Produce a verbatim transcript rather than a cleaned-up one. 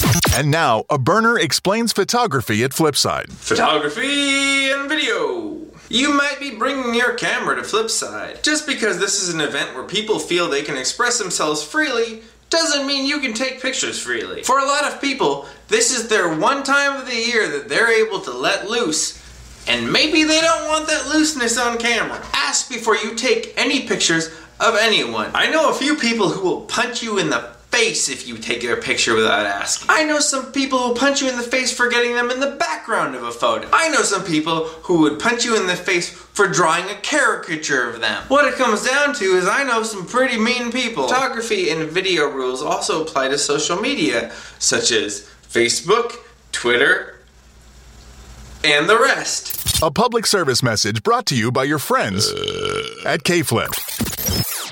And now, a burner explains photography at Flipside. Photography and video. You might be bringing your camera to Flipside. Just because this is an event where people feel they can express themselves freely doesn't mean you can take pictures freely. For a lot of people, this is their one time of the year that they're able to let loose, and maybe they don't want that looseness on camera. Ask before you take any pictures of anyone. I know a few people who will punch you in the face if you take their picture without asking. I know some people who punch you in the face for getting them in the background of a photo. I know some people who would punch you in the face for drawing a caricature of them. What it comes down to is I know some pretty mean people. Photography and video rules also apply to social media, such as Facebook, Twitter, and the rest. A public service message brought to you by your friends at K-Flip.